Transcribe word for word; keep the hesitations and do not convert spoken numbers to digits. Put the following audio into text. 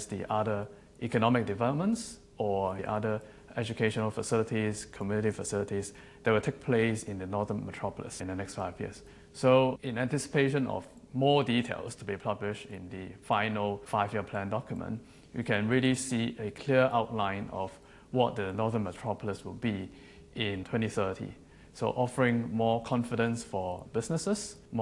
the other economic developments or the other educational facilities, community facilities that will take place in the Northern Metropolis in the next five years. So in anticipation of more details to be published in the final five-year plan document, you can really see a clear outline of what the Northern Metropolis will be in twenty thirty. So offering more confidence for businesses, more